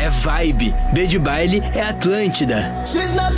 é vibe. B de baile é Atlântida. She's not